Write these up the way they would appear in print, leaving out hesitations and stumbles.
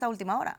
esta última hora.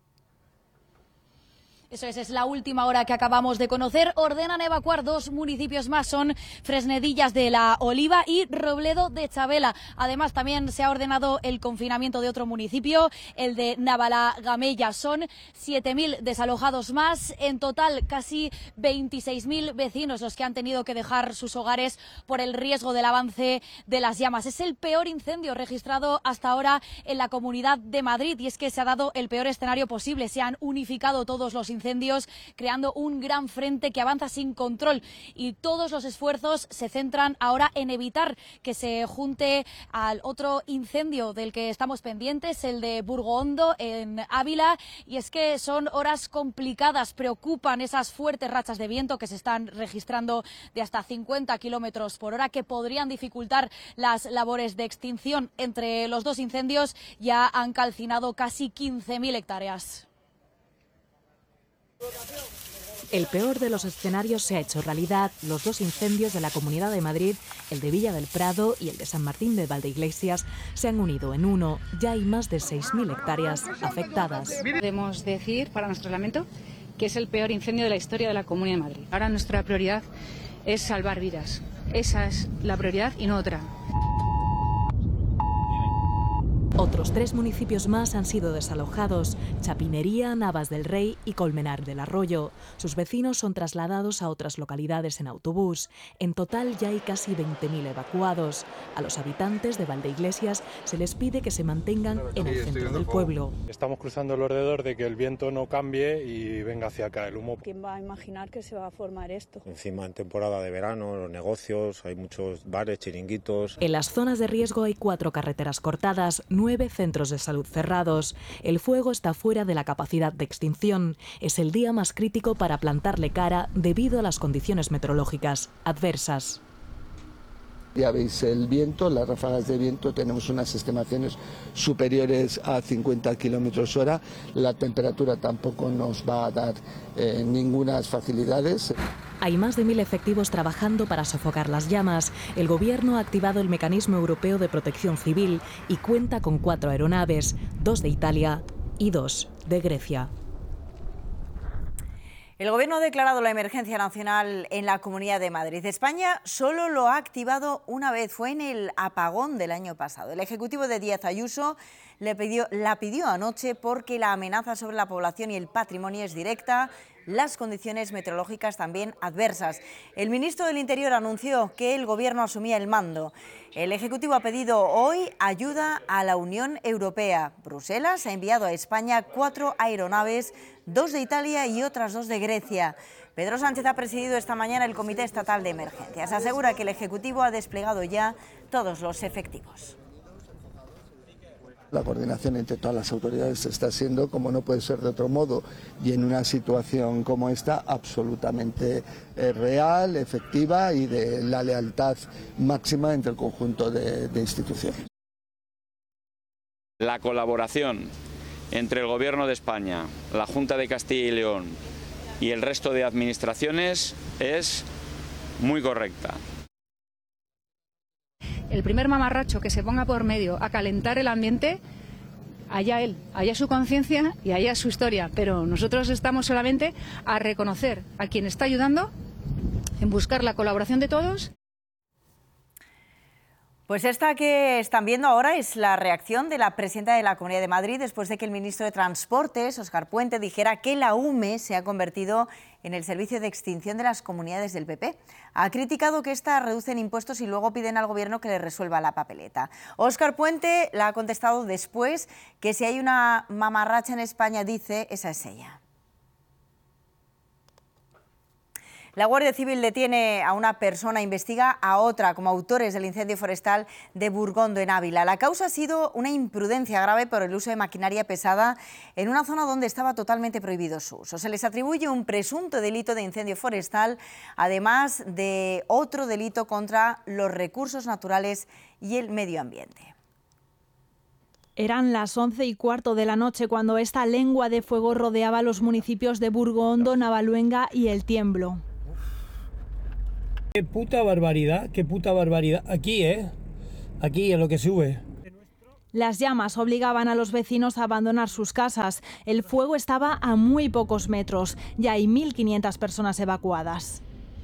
Eso es la última hora que acabamos de conocer. Ordenan evacuar 2 municipios más, son Fresnedillas de la Oliva y Robledo de Chabela. Además, también se ha ordenado el confinamiento de otro municipio, el de Navalagamella. Son 7.000 desalojados más. En total, casi 26.000 vecinos los que han tenido que dejar sus hogares por el riesgo del avance de las llamas. Es el peor incendio registrado hasta ahora en la Comunidad de Madrid, y es que se ha dado el peor escenario posible. Se han unificado todos los incendios, creando un gran frente que avanza sin control, y todos los esfuerzos se centran ahora en evitar que se junte al otro incendio del que estamos pendientes, el de Burgondo en Ávila, y es que son horas complicadas. Preocupan esas fuertes rachas de viento que se están registrando de hasta 50 kilómetros por hora, que podrían dificultar las labores de extinción. Entre los 2 incendios ya han calcinado casi 15.000 hectáreas. El peor de los escenarios se ha hecho realidad. Los 2 incendios de la Comunidad de Madrid, el de Villa del Prado y el de San Martín de Valdeiglesias, se han unido en uno. Ya hay más de 6.000 hectáreas afectadas. Podemos decir, para nuestro lamento, que es el peor incendio de la historia de la Comunidad de Madrid. Ahora nuestra prioridad es salvar vidas. Esa es la prioridad y no otra. Otros 3 municipios más han sido desalojados: Chapinería, Navas del Rey y Colmenar del Arroyo. Sus vecinos son trasladados a otras localidades en autobús. En total ya hay casi 20.000 evacuados. A los habitantes de Valdeiglesias se les pide que se mantengan en el centro del pueblo. Estamos cruzando alrededor de que el viento no cambie y venga hacia acá el humo. ¿Quién va a imaginar que se va a formar esto? Encima en temporada de verano, los negocios, hay muchos bares, chiringuitos. En las zonas de riesgo hay 4 carreteras cortadas, 9 centros de salud cerrados. El fuego está fuera de la capacidad de extinción. Es el día más crítico para plantarle cara debido a las condiciones meteorológicas adversas. Ya veis el viento, las ráfagas de viento, tenemos unas estimaciones superiores a 50 kilómetros hora. La temperatura tampoco nos va a dar ningunas facilidades. Hay más de 1.000 efectivos trabajando para sofocar las llamas. El Gobierno ha activado el Mecanismo Europeo de Protección Civil y cuenta con 4 aeronaves, 2 de Italia y 2 de Grecia. El Gobierno ha declarado la emergencia nacional en la Comunidad de Madrid. España solo lo ha activado una vez, fue en el apagón del año pasado. El Ejecutivo de Díaz Ayuso la pidió anoche porque la amenaza sobre la población y el patrimonio es directa, las condiciones meteorológicas también adversas. El ministro del Interior anunció que el Gobierno asumía el mando. El Ejecutivo ha pedido hoy ayuda a la Unión Europea. Bruselas ha enviado a España 4 aeronaves, 2 de Italia y otras 2 de Grecia. Pedro Sánchez ha presidido esta mañana el Comité Estatal de Emergencias. Asegura que el Ejecutivo ha desplegado ya todos los efectivos. La coordinación entre todas las autoridades está siendo, como no puede ser de otro modo, y en una situación como esta, absolutamente real, efectiva y de la lealtad máxima entre el conjunto de instituciones. La colaboración entre el Gobierno de España, la Junta de Castilla y León y el resto de administraciones es muy correcta. El primer mamarracho que se ponga por medio a calentar el ambiente, allá él, allá su conciencia y allá su historia. Pero nosotros estamos solamente a reconocer a quien está ayudando, en buscar la colaboración de todos. Pues esta que están viendo ahora es la reacción de la presidenta de la Comunidad de Madrid después de que el ministro de Transportes, Óscar Puente, dijera que la UME se ha convertido en el servicio de extinción de las comunidades del PP. Ha criticado que éstas reducen impuestos y luego piden al Gobierno que le resuelva la papeleta. Óscar Puente la ha contestado después que si hay una mamarracha en España, dice, esa es ella. La Guardia Civil detiene a una persona, investiga a otra como autores del incendio forestal de Burgondo en Ávila. La causa ha sido una imprudencia grave por el uso de maquinaria pesada en una zona donde estaba totalmente prohibido su uso. Se les atribuye un presunto delito de incendio forestal, además de otro delito contra los recursos naturales y el medio ambiente. Eran las 11:15 de la noche cuando esta lengua de fuego rodeaba los municipios de Burgondo, Navaluenga y El Tiemblo. Qué puta barbaridad, qué puta barbaridad. Aquí, aquí es lo que sube. Las llamas obligaban a los vecinos a abandonar sus casas. El fuego estaba a muy pocos metros. Ya hay 1.500 personas evacuadas.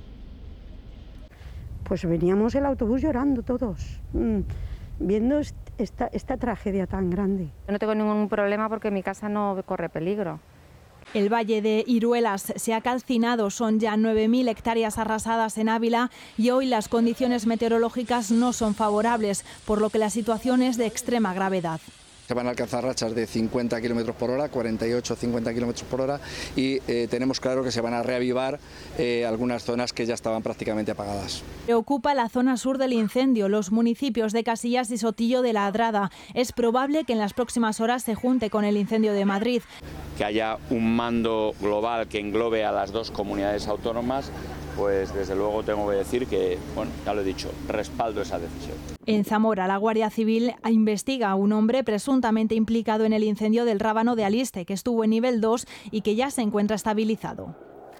Pues veníamos el autobús llorando todos, viendo esta tragedia tan grande. Yo no tengo ningún problema porque mi casa no corre peligro. El valle de Iruelas se ha calcinado, son ya 9.000 hectáreas arrasadas en Ávila y hoy las condiciones meteorológicas no son favorables, por lo que la situación es de extrema gravedad. Se van a alcanzar rachas de 50 km por hora, 48-50 km por hora y tenemos claro que se van a reavivar algunas zonas que ya estaban prácticamente apagadas. Preocupa la zona sur del incendio, los municipios de Casillas y Sotillo de la Adrada. Es probable que en las próximas horas se junte con el incendio de Madrid. Que haya un mando global que englobe a las dos comunidades autónomas, pues desde luego tengo que decir que, bueno, ya lo he dicho, respaldo esa decisión. En Zamora, la Guardia Civil investiga a un hombre presuntamente implicado en el incendio del Rábano de Aliste, que estuvo en nivel 2 y que ya se encuentra estabilizado.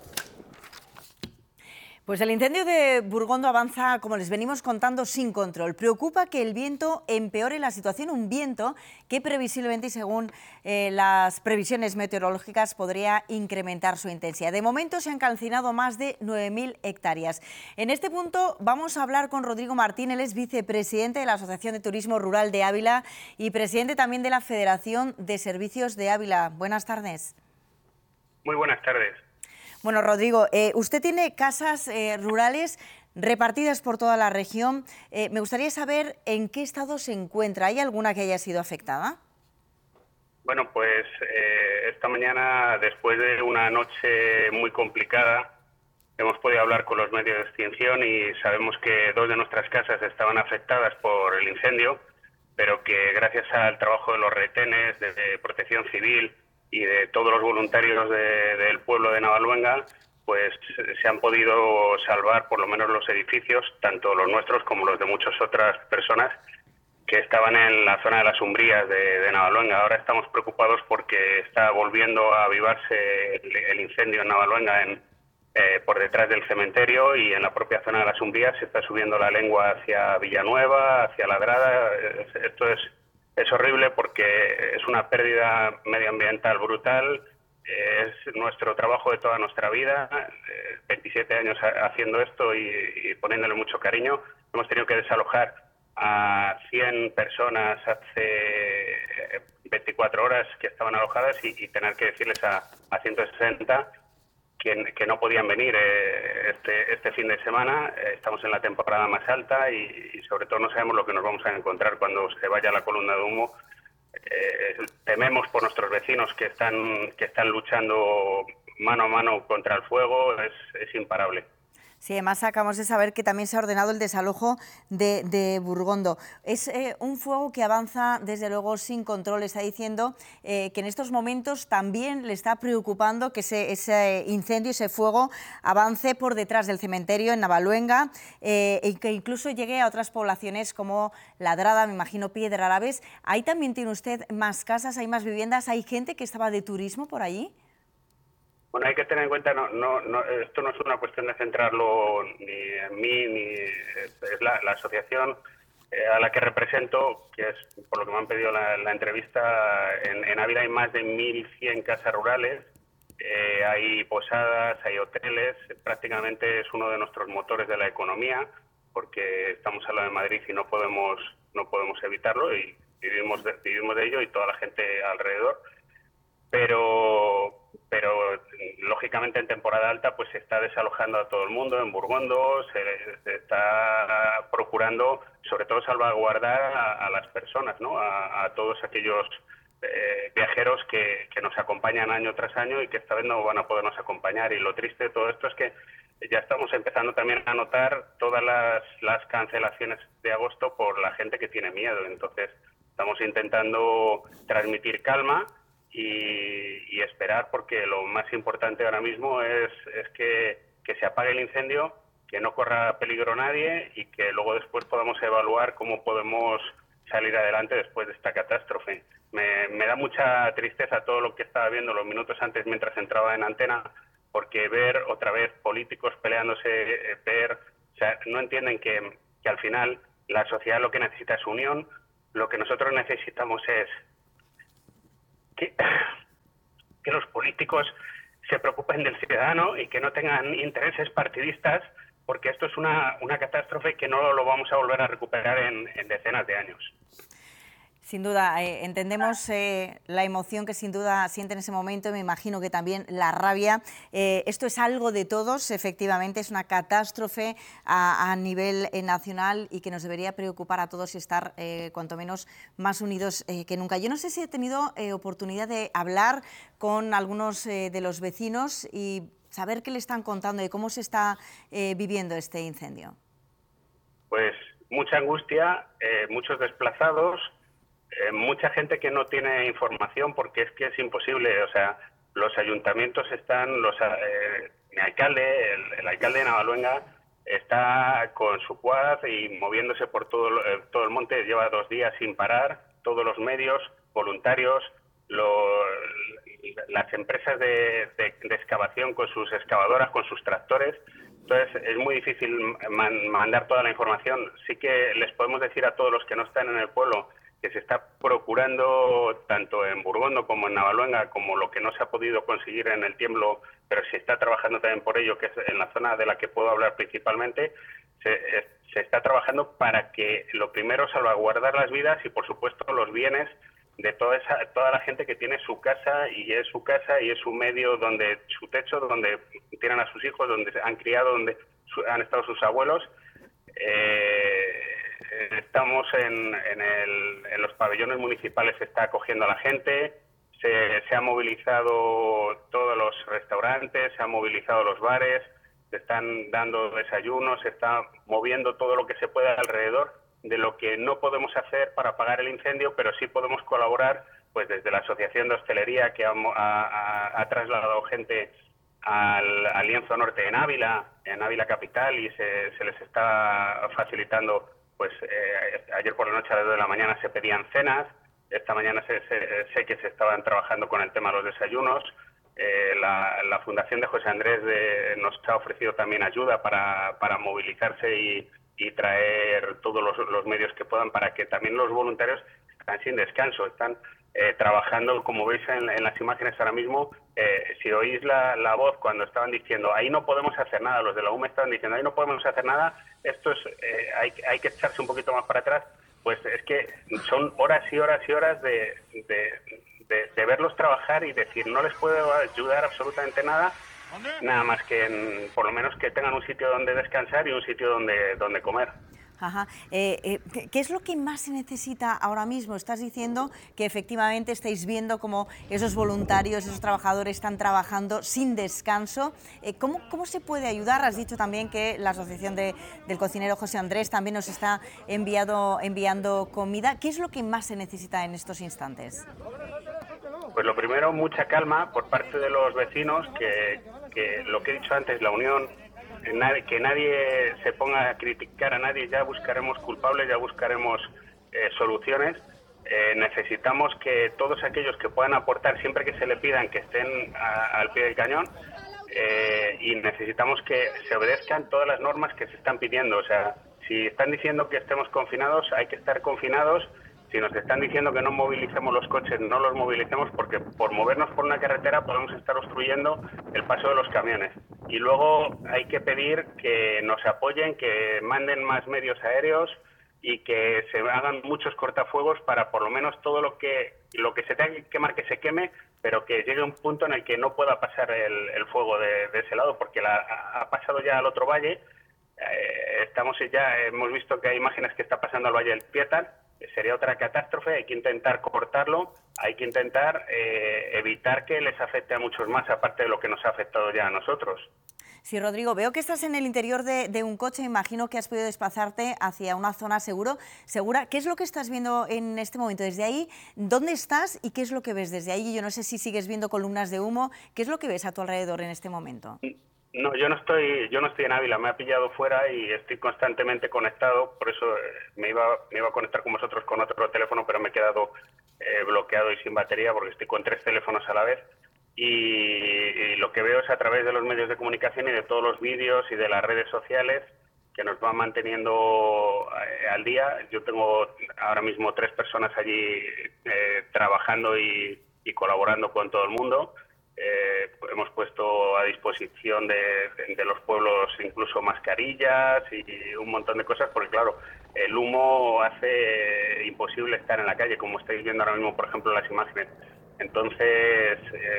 Pues el incendio de Burgondo avanza, como les venimos contando, sin control. Preocupa que el viento empeore la situación, un viento que previsiblemente, y según las previsiones meteorológicas, podría incrementar su intensidad. De momento se han calcinado más de 9.000 hectáreas. En este punto vamos a hablar con Rodrigo Martín, él es vicepresidente de la Asociación de Turismo Rural de Ávila y presidente también de la Federación de Servicios de Ávila. Buenas tardes. Muy buenas tardes. Bueno, Rodrigo, usted tiene casas rurales repartidas por toda la región. Me gustaría saber en qué estado se encuentra. ¿Hay alguna que haya sido afectada? Bueno, pues esta mañana, después de una noche muy complicada, hemos podido hablar con los medios de extinción y sabemos que 2 de nuestras casas estaban afectadas por el incendio, pero que gracias al trabajo de los retenes, de Protección Civil y de todos los voluntarios del pueblo de Navaluenga, pues se han podido salvar por lo menos los edificios, tanto los nuestros como los de muchas otras personas que estaban en la zona de las umbrías de Navaluenga. Ahora estamos preocupados porque está volviendo a avivarse el incendio en Navaluenga por detrás del cementerio, y en la propia zona de las umbrías se está subiendo la lengua hacia Villanueva, hacia Ladrada. Esto es horrible porque es una pérdida medioambiental brutal. Es nuestro trabajo de toda nuestra vida, 27 años haciendo esto y poniéndole mucho cariño. Hemos tenido que desalojar a 100 personas hace 24 horas que estaban alojadas y tener que decirles a 160 que no podían venir este fin de semana. Estamos en la temporada más alta y sobre todo no sabemos lo que nos vamos a encontrar cuando se vaya la columna de humo. Tememos por nuestros vecinos que están luchando mano a mano contra el fuego. Es imparable. Sí, además acabamos de saber que también se ha ordenado el desalojo de Burgondo. Es un fuego que avanza, desde luego, sin control. Está diciendo que en estos momentos también le está preocupando que ese incendio, ese fuego, avance por detrás del cementerio en Navaluenga y que incluso llegue a otras poblaciones como Ladrada, me imagino Piedralabes. Ahí también tiene usted más casas, hay más viviendas, hay gente que estaba de turismo por allí. Bueno, hay que tener en cuenta, esto no es una cuestión de centrarlo ni en mí, ni es la asociación a la que represento, que es por lo que me han pedido la entrevista. En Ávila hay más de 1.100 casas rurales, hay posadas, hay hoteles. Prácticamente es uno de nuestros motores de la economía, porque estamos al lado de Madrid y no podemos evitarlo, y vivimos de ello y toda la gente alrededor. Pero lógicamente en temporada alta pues se está desalojando a todo el mundo. En Burgondo se está procurando sobre todo salvaguardar a las personas, ¿no? A todos aquellos viajeros que nos acompañan año tras año y que esta vez no van a podernos acompañar. Y lo triste de todo esto es que ya estamos empezando también a notar todas las cancelaciones de agosto por la gente que tiene miedo. Entonces estamos intentando transmitir calma y esperar, porque lo más importante ahora mismo es que se apague el incendio, que no corra peligro nadie y que luego después podamos evaluar cómo podemos salir adelante después de esta catástrofe. Me da mucha tristeza todo lo que estaba viendo los minutos antes mientras entraba en antena, porque ver otra vez políticos peleándose, no entienden que al final la sociedad lo que necesita es unión. Lo que nosotros necesitamos es que los políticos se preocupen del ciudadano y que no tengan intereses partidistas, porque esto es una catástrofe que no lo vamos a volver a recuperar en decenas de años. Sin duda, entendemos la emoción que sin duda siente en ese momento, me imagino que también la rabia. Esto es algo de todos, efectivamente, es una catástrofe a nivel nacional y que nos debería preocupar a todos y estar cuanto menos más unidos que nunca. Yo no sé si he tenido oportunidad de hablar con algunos de los vecinos y saber qué le están contando y cómo se está viviendo este incendio. Pues mucha angustia, muchos desplazados, mucha gente que no tiene información porque es que es imposible. O sea, los ayuntamientos están, el alcalde de Navaluenga está con su quad y moviéndose por todo el monte, lleva 2 días sin parar, todos los medios, voluntarios, las empresas de excavación con sus excavadoras, con sus tractores. Entonces es muy difícil mandar toda la información. Sí que les podemos decir a todos los que no están en el pueblo que se está procurando tanto en Burgondo como en Navaluenga, como lo que no se ha podido conseguir en el Tiemblo, pero se está trabajando también por ello, que es en la zona de la que puedo hablar principalmente. Se está trabajando para que lo primero salvaguardar las vidas y por supuesto los bienes de toda la gente que tiene su casa y es su medio, su techo, donde tienen a sus hijos, donde se han criado, donde han estado sus abuelos. Estamos en los pabellones municipales, se está acogiendo a la gente, se han movilizado todos los restaurantes, se han movilizado los bares, se están dando desayunos, se está moviendo todo lo que se pueda alrededor de lo que no podemos hacer para apagar el incendio, pero sí podemos colaborar pues desde la Asociación de Hostelería, que ha trasladado gente al lienzo norte en Ávila capital, y se les está facilitando. Pues ayer por la noche a las 2 de la mañana se pedían cenas, esta mañana sé que se estaban trabajando con el tema de los desayunos. La Fundación de José Andrés nos ha ofrecido también ayuda para movilizarse y traer todos los medios que puedan, para que también los voluntarios están sin descanso, están trabajando, como veis en las imágenes ahora mismo. Si oís la voz cuando estaban diciendo ahí no podemos hacer nada, los de la UME estaban diciendo ahí no podemos hacer nada, esto es hay que echarse un poquito más para atrás, pues es que son horas y horas y horas de verlos trabajar y decir no les puedo ayudar absolutamente nada más que por lo menos que tengan un sitio donde descansar y un sitio donde comer. Ajá. ¿Qué es lo que más se necesita ahora mismo? Estás diciendo que efectivamente estáis viendo cómo esos voluntarios, esos trabajadores están trabajando sin descanso. ¿Cómo se puede ayudar? Has dicho también que la Asociación del Cocinero José Andrés también nos está enviando comida. ¿Qué es lo que más se necesita en estos instantes? Pues lo primero, mucha calma por parte de los vecinos, que lo que he dicho antes, la unión, que nadie se ponga a criticar a nadie, ya buscaremos culpables, ya buscaremos soluciones. Necesitamos que todos aquellos que puedan aportar, siempre que se le pidan, que estén al pie del cañón, y necesitamos que se obedezcan todas las normas que se están pidiendo. O sea, si están diciendo que estemos confinados, hay que estar confinados. Si nos están diciendo que no movilicemos los coches, no los movilicemos, porque por movernos por una carretera podemos estar obstruyendo el paso de los camiones. Y luego hay que pedir que nos apoyen, que manden más medios aéreos y que se hagan muchos cortafuegos para por lo menos todo lo que se tenga que quemar, que se queme, pero que llegue un punto en el que no pueda pasar el fuego de ese lado, porque ha pasado ya al otro valle. Hemos visto que hay imágenes que está pasando al Valle del Piétar. Sería otra catástrofe. Hay que intentar cortarlo, hay que intentar evitar que les afecte a muchos más, aparte de lo que nos ha afectado ya a nosotros. Sí, Rodrigo, veo que estás en el interior de un coche, imagino que has podido desplazarte hacia una zona segura. ¿Qué es lo que estás viendo en este momento? Desde ahí, ¿dónde estás y qué es lo que ves desde ahí? Yo no sé si sigues viendo columnas de humo. ¿Qué es lo que ves a tu alrededor en este momento? No, yo no estoy en Ávila, me ha pillado fuera y estoy constantemente conectado, por eso me iba a conectar con vosotros con otro teléfono, pero me he quedado bloqueado y sin batería porque estoy con 3 teléfonos a la vez, y lo que veo es a través de los medios de comunicación y de todos los vídeos y de las redes sociales nos va manteniendo al día. Yo tengo ahora mismo 3 personas allí trabajando y colaborando con todo el mundo. Hemos puesto a disposición de los pueblos incluso mascarillas y un montón de cosas, porque claro, el humo hace imposible estar en la calle, como estáis viendo ahora mismo, por ejemplo, en las imágenes. Entonces,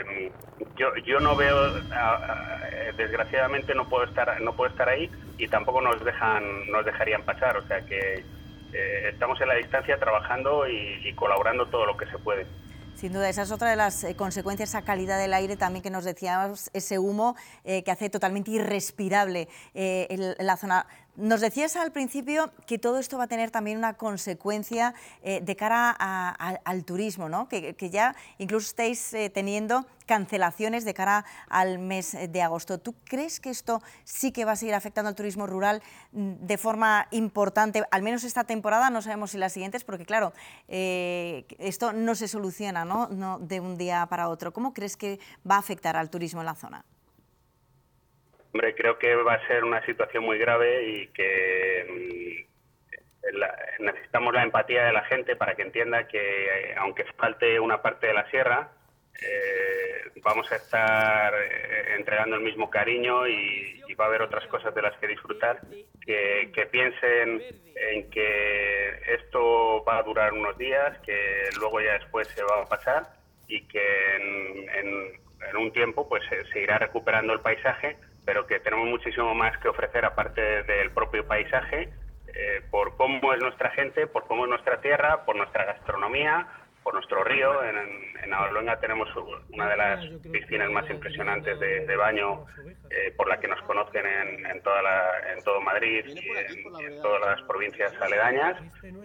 yo no veo, desgraciadamente no puedo estar ahí, y tampoco nos dejarían pasar. O sea que estamos en la distancia trabajando y colaborando todo lo que se puede. Sin duda, esa es otra de las consecuencias, esa calidad del aire también que nos decíamos, ese humo que hace totalmente irrespirable la zona. Nos decías al principio que todo esto va a tener también una consecuencia de cara al turismo, ¿no? Que ya incluso estáis teniendo cancelaciones de cara al mes de agosto. ¿Tú crees que esto sí que va a seguir afectando al turismo rural de forma importante, al menos esta temporada? No sabemos si las siguientes, porque claro, esto no se soluciona, ¿no? De un día para otro. ¿Cómo crees que va a afectar al turismo en la zona? Hombre, creo que va a ser una situación muy grave y que necesitamos la empatía de la gente para que entienda que, aunque falte una parte de la sierra, vamos a estar entregando el mismo cariño y va a haber otras cosas de las que disfrutar. Que piensen en que esto va a durar unos días, que luego ya después se va a pasar y que en un tiempo pues se irá recuperando el paisaje, pero que tenemos muchísimo más que ofrecer aparte del propio paisaje, por cómo es nuestra gente, por cómo es nuestra tierra, por nuestra gastronomía, por nuestro río. En Aloluenga tenemos una de las piscinas más impresionantes de baño, por la que nos conocen en todo Madrid y en todas las provincias aledañas,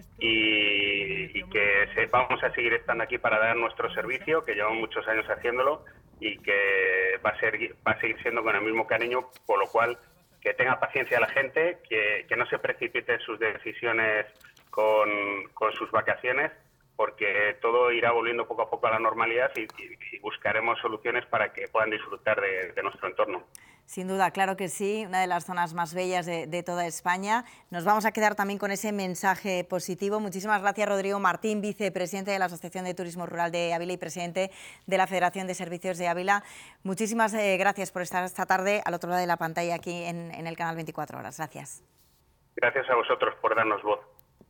y que vamos a seguir estando aquí para dar nuestro servicio, que llevamos muchos años haciéndolo, y que va a seguir siendo con el mismo cariño, por lo cual que tenga paciencia la gente, que no se precipite en sus decisiones con sus vacaciones, porque todo irá volviendo poco a poco a la normalidad y buscaremos soluciones para que puedan disfrutar de nuestro entorno. Sin duda, claro que sí, una de las zonas más bellas de toda España. Nos vamos a quedar también con ese mensaje positivo. Muchísimas gracias, Rodrigo Martín, vicepresidente de la Asociación de Turismo Rural de Ávila y presidente de la Federación de Servicios de Ávila. Muchísimas gracias por estar esta tarde al otro lado de la pantalla aquí en el canal 24 Horas. Gracias. Gracias a vosotros por darnos voz.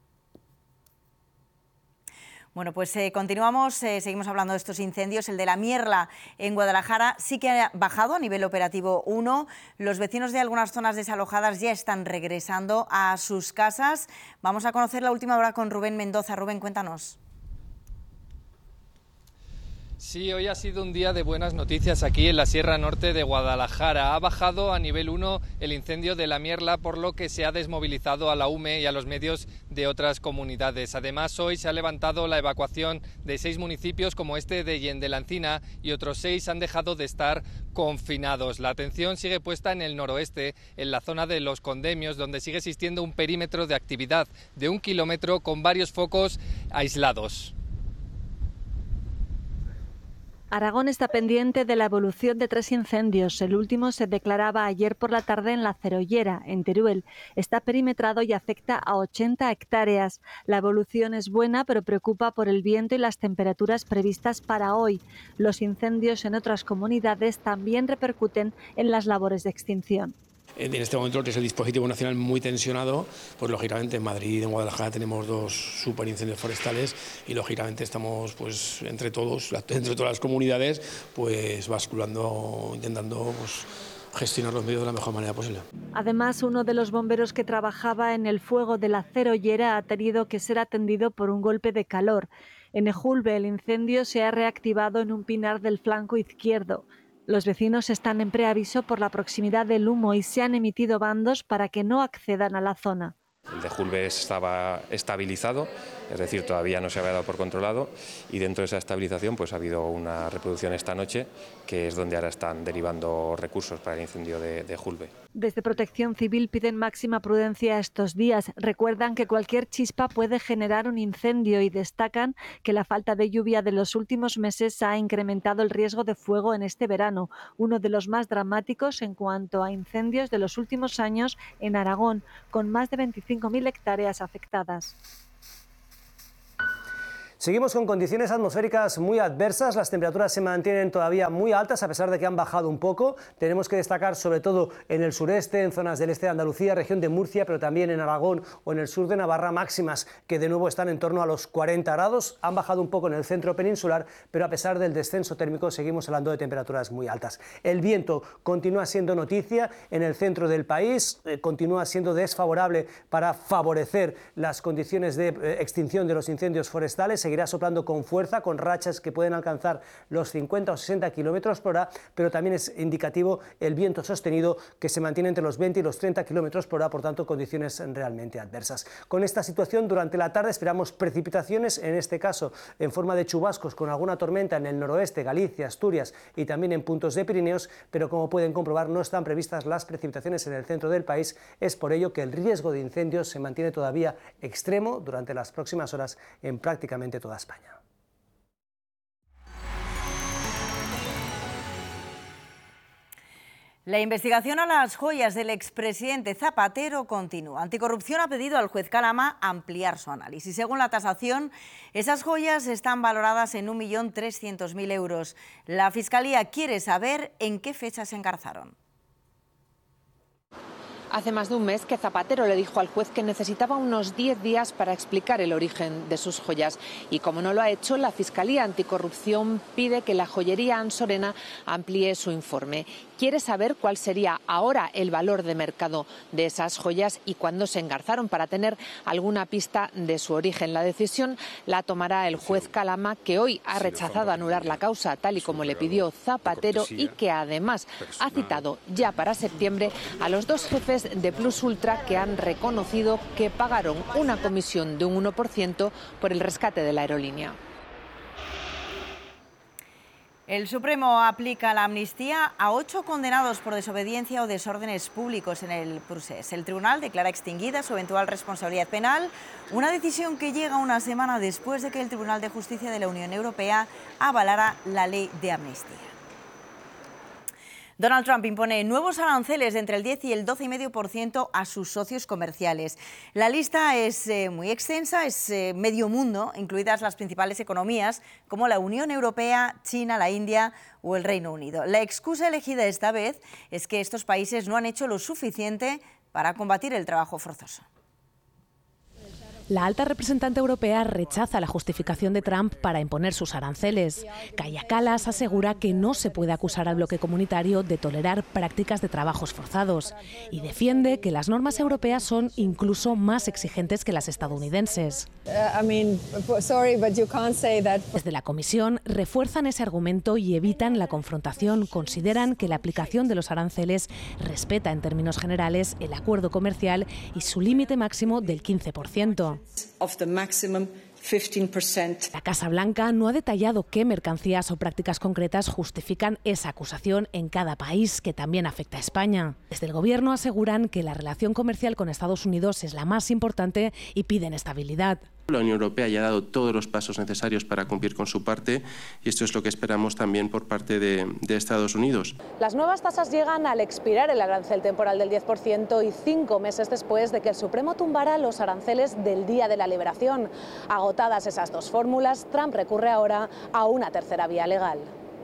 Bueno, pues continuamos, seguimos hablando de estos incendios. El de la Mierla en Guadalajara sí que ha bajado a nivel operativo 1. Los vecinos de algunas zonas desalojadas ya están regresando a sus casas. Vamos a conocer la última hora con Rubén Mendoza. Rubén, cuéntanos. Sí, hoy ha sido un día de buenas noticias aquí en la Sierra Norte de Guadalajara. Ha bajado a nivel 1 el incendio de la Mierla, por lo que se ha desmovilizado a la UME y a los medios de otras comunidades. Además, hoy se ha levantado la evacuación de 6 municipios como este de Yende-la-Encina, y otros 6 han dejado de estar confinados. La atención sigue puesta en el noroeste, en la zona de Los Condemios, donde sigue existiendo un perímetro de actividad de 1 kilómetro con varios focos aislados. Aragón está pendiente de la evolución de 3 incendios. El último se declaraba ayer por la tarde en La Cerollera, en Teruel. Está perimetrado y afecta a 80 hectáreas. La evolución es buena, pero preocupa por el viento y las temperaturas previstas para hoy. Los incendios en otras comunidades también repercuten en las labores de extinción. En este momento, que es el dispositivo nacional muy tensionado, pues lógicamente en Madrid y en Guadalajara tenemos 2 superincendios forestales y lógicamente estamos pues entre todas las comunidades pues basculando, intentando pues gestionar los medios de la mejor manera posible. Además, uno de los bomberos que trabajaba en el fuego de La Cerollera ha tenido que ser atendido por un golpe de calor. En Ejulbe el incendio se ha reactivado en un pinar del flanco izquierdo. Los vecinos están en preaviso por la proximidad del humo y se han emitido bandos para que no accedan a la zona. El de Ejulbe estaba estabilizado es decir, todavía no se había dado por controlado, y dentro de esa estabilización pues ha habido una reproducción esta noche, que es donde ahora están derivando recursos para el incendio de Julbe. Desde Protección Civil piden máxima prudencia estos días. Recuerdan que cualquier chispa puede generar un incendio y destacan que la falta de lluvia de los últimos meses ha incrementado el riesgo de fuego en este verano, uno de los más dramáticos en cuanto a incendios de los últimos años en Aragón, con más de 25.000 hectáreas afectadas. Seguimos con condiciones atmosféricas muy adversas, las temperaturas se mantienen todavía muy altas a pesar de que han bajado un poco. Tenemos que destacar sobre todo en el sureste, en zonas del este de Andalucía, región de Murcia, pero también en Aragón o en el sur de Navarra, máximas que de nuevo están en torno a los 40 grados. Han bajado un poco en el centro peninsular, pero a pesar del descenso térmico seguimos hablando de temperaturas muy altas. El viento continúa siendo noticia en el centro del país, continúa siendo desfavorable para favorecer las condiciones de extinción de los incendios forestales. Seguirá soplando con fuerza, con rachas que pueden alcanzar los 50 o 60 kilómetros por hora, pero también es indicativo el viento sostenido que se mantiene entre los 20 y los 30 kilómetros por hora, por tanto condiciones realmente adversas. Con esta situación durante la tarde esperamos precipitaciones, en este caso en forma de chubascos con alguna tormenta en el noroeste, Galicia, Asturias y también en puntos de Pirineos, pero como pueden comprobar no están previstas las precipitaciones en el centro del país. Es por ello que el riesgo de incendios se mantiene todavía extremo durante las próximas horas en prácticamente toda España. La investigación a las joyas del expresidente Zapatero continúa. Anticorrupción ha pedido al juez Calama ampliar su análisis. Según la tasación, esas joyas están valoradas en 1.300.000 euros. La Fiscalía quiere saber en qué fecha se engarzaron. Hace más de un mes que Zapatero le dijo al juez que necesitaba unos 10 días para explicar el origen de sus joyas. Y como no lo ha hecho, la Fiscalía Anticorrupción pide que la joyería Ansorena amplíe su informe. Quiere saber cuál sería ahora el valor de mercado de esas joyas y cuándo se engarzaron, para tener alguna pista de su origen. La decisión la tomará el juez Calama, que hoy ha rechazado anular la causa tal y como le pidió Zapatero, y que además ha citado ya para septiembre a los dos jefes de Plus Ultra que han reconocido que pagaron una comisión de un 1% por el rescate de la aerolínea. El Supremo aplica la amnistía a 8 condenados por desobediencia o desórdenes públicos en el procés. El tribunal declara extinguida su eventual responsabilidad penal, una decisión que llega una semana después de que el Tribunal de Justicia de la Unión Europea avalara la ley de amnistía. Donald Trump impone nuevos aranceles de entre el 10 y el 12,5% a sus socios comerciales. La lista es muy extensa, es medio mundo, incluidas las principales economías como la Unión Europea, China, la India o el Reino Unido. La excusa elegida esta vez es que estos países no han hecho lo suficiente para combatir el trabajo forzoso. La alta representante europea rechaza la justificación de Trump para imponer sus aranceles. Kaja Kallas asegura que no se puede acusar al bloque comunitario de tolerar prácticas de trabajos forzados y defiende que las normas europeas son incluso más exigentes que las estadounidenses. Desde la Comisión refuerzan ese argumento y evitan la confrontación. Consideran que la aplicación de los aranceles respeta en términos generales el acuerdo comercial y su límite máximo del 15%. La Casa Blanca no ha detallado qué mercancías o prácticas concretas justifican esa acusación en cada país, que también afecta a España. Desde el Gobierno aseguran que la relación comercial con Estados Unidos es la más importante y piden estabilidad. La Unión Europea ya ha dado todos los pasos necesarios para cumplir con su parte y esto es lo que esperamos también por parte de Estados Unidos. Las nuevas tasas llegan al expirar el arancel temporal del 10% y 5 meses después de que el Supremo tumbara los aranceles del Día de la Liberación. Agotadas esas dos fórmulas, Trump recurre ahora a una tercera vía legal.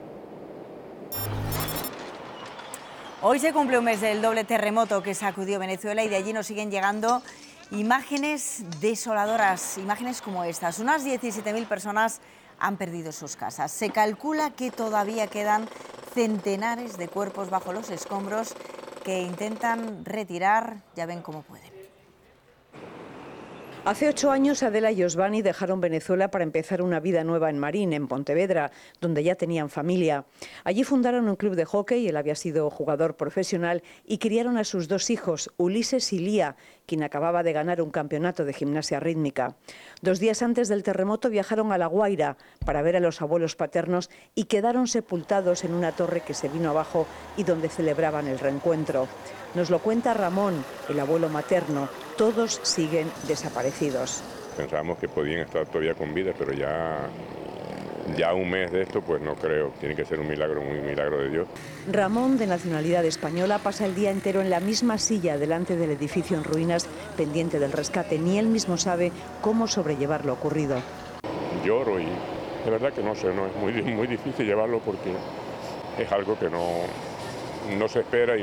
Hoy se cumple un mes del doble terremoto que sacudió Venezuela y de allí nos siguen llegando imágenes desoladoras, imágenes como estas. Unas 17.000 personas han perdido sus casas. Se calcula que todavía quedan centenares de cuerpos bajo los escombros que intentan retirar, ya ven cómo pueden. Hace 8 años Adela y Osvani dejaron Venezuela para empezar una vida nueva en Marín, en Pontevedra, donde ya tenían familia. Allí fundaron un club de hockey, él había sido jugador profesional, y criaron a sus 2 hijos, Ulises y Lía, quien acababa de ganar un campeonato de gimnasia rítmica. 2 días antes del terremoto viajaron a La Guaira para ver a los abuelos paternos y quedaron sepultados en una torre que se vino abajo y donde celebraban el reencuentro. Nos lo cuenta Ramón, el abuelo materno. Todos siguen desaparecidos. Pensábamos que podían estar todavía con vida, pero ya un mes de esto, pues no creo. Tiene que ser un milagro de Dios. Ramón, de nacionalidad española, pasa el día entero en la misma silla delante del edificio en ruinas, pendiente del rescate. Ni él mismo sabe cómo sobrellevar lo ocurrido. Lloro y de verdad que no sé, no es muy difícil llevarlo porque es algo que no se espera y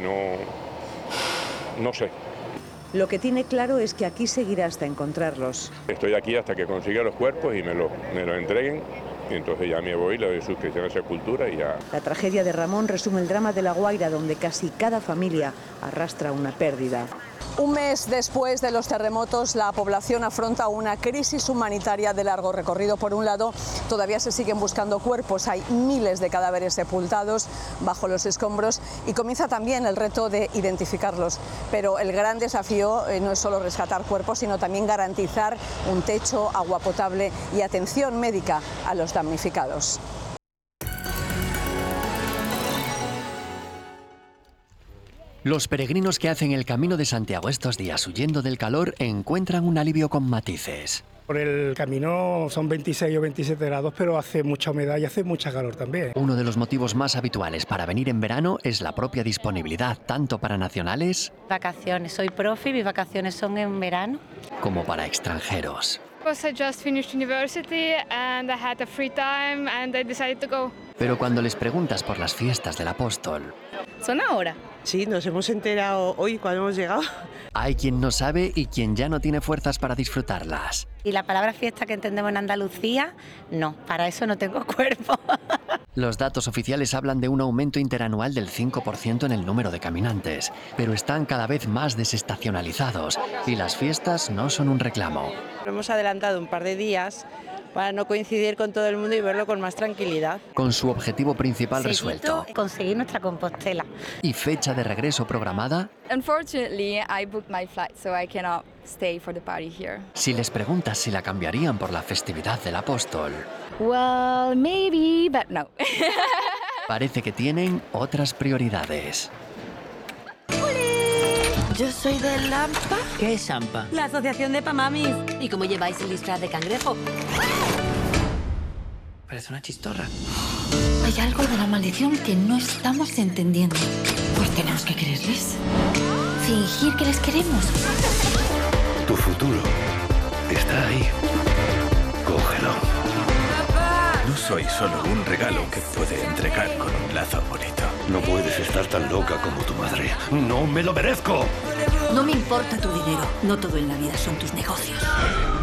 no sé. Lo que tiene claro es que aquí seguirá hasta encontrarlos. Estoy aquí hasta que consiga los cuerpos y me lo entreguen. Y entonces ya me voy, le doy sus cristianos sepultura y ya. La tragedia de Ramón resume el drama de La Guaira, donde casi cada familia arrastra una pérdida. Un mes después de los terremotos, la población afronta una crisis humanitaria de largo recorrido. Por un lado, todavía se siguen buscando cuerpos, hay miles de cadáveres sepultados bajo los escombros y comienza también el reto de identificarlos. Pero el gran desafío no es solo rescatar cuerpos, sino también garantizar un techo, agua potable y atención médica a los damnificados. Los peregrinos que hacen el Camino de Santiago estos días huyendo del calor encuentran un alivio con matices. Por el camino son 26 o 27 grados, pero hace mucha humedad y hace mucha calor también. Uno de los motivos más habituales para venir en verano es la propia disponibilidad, tanto para nacionales... Vacaciones, soy profe y mis vacaciones son en verano. ...como para extranjeros. I just finished university and I had a free time and I decided to go. Pero cuando les preguntas por las fiestas del Apóstol... ¿Son ahora? Sí, nos hemos enterado hoy cuando hemos llegado. Hay quien no sabe y quien ya no tiene fuerzas para disfrutarlas. ¿Y la palabra fiesta que entendemos en Andalucía? No, para eso no tengo cuerpo. Los datos oficiales hablan de un aumento interanual del 5% en el número de caminantes, pero están cada vez más desestacionalizados y las fiestas no son un reclamo. Hemos adelantado un par de días para no coincidir con todo el mundo y verlo con más tranquilidad. Con su objetivo principal resuelto. Conseguir nuestra Compostela. ¿Y fecha de regreso programada? Unfortunately, I booked my flight, so I cannot stay for the party here. Si les preguntas si la cambiarían por la festividad del Apóstol. Well, maybe, but no. Parece que tienen otras prioridades. Yo soy de Lampa. ¿Qué es Ampa? La asociación de Pamamis. ¿Y cómo lleváis el disfraz de cangrejo? Parece una chistorra. Hay algo de la maldición que no estamos entendiendo. Pues tenemos que quererles. Fingir que les queremos. Tu futuro está ahí. Cógelo. No soy solo un regalo que puede entregar con un lazo bonito. No puedes estar tan loca como tu madre. ¡No me lo merezco! No me importa tu dinero. No todo en la vida son tus negocios.